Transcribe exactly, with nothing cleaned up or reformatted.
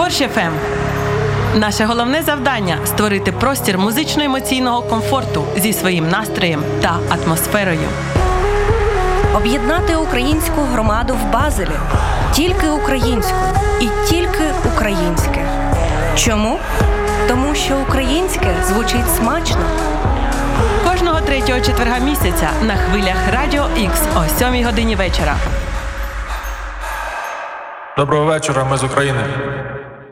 Борщ еф ем. Наше головне завдання – створити простір музично-емоційного комфорту зі своїм настроєм та атмосферою. Об'єднати українську громаду в Базелі. Тільки українську і тільки українське. Чому? Тому що українське звучить смачно. Кожного третього четверга місяця на хвилях Радіо Ікс о сьомій годині вечора. Доброго вечора, ми з України.